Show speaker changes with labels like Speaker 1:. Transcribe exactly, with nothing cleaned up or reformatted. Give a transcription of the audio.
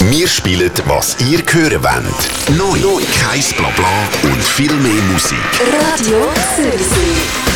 Speaker 1: Wir spielen, was ihr hören wollt. Neu, kein Blabla und viel mehr Musik.
Speaker 2: Radio Zürichsee.